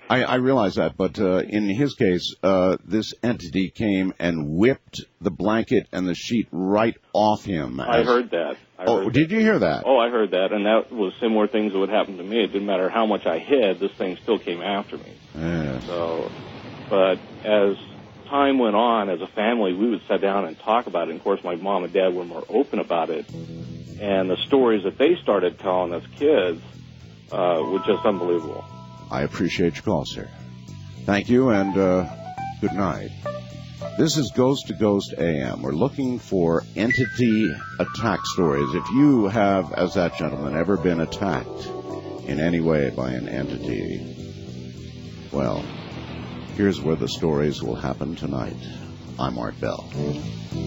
I realize that, but in his case, this entity came and whipped the blanket and the sheet right off him. I heard that. Did you hear that? Oh, I heard that, and that was similar things that would happen to me. It didn't matter how much I hid, this thing still came after me. Yeah. So, but as time went on, as a family, we would sit down and talk about it. And of course, my mom and dad were more open about it, and the stories that they started telling us kids were just unbelievable. I appreciate your call, sir. Thank you, and good night. This is Ghost to Ghost AM. We're looking for entity attack stories. If you have, as that gentleman, ever been attacked in any way by an entity, well, here's where the stories will happen tonight. I'm Art Bell.